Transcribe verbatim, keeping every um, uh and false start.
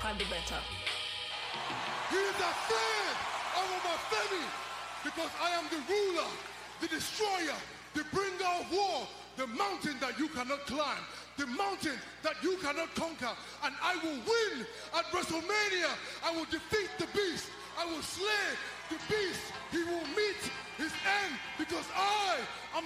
can do better. He is afraid of Obafemi because I am the ruler, the destroyer, the bringer of war, the mountain that you cannot climb, the mountain that you cannot conquer, and I will win at WrestleMania. I will defeat the beast. I will slay the beast. He will meet his end because I am